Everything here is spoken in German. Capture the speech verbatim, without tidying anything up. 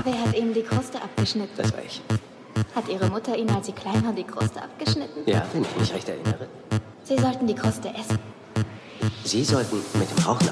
Wer hat Ihnen die Kruste abgeschnitten? Das war ich. Hat Ihre Mutter Ihnen, als Sie klein waren, die Kruste abgeschnitten? Ja, wenn ich mich recht erinnere. Sie sollten die Kruste essen. Sie sollten mit dem Rauchen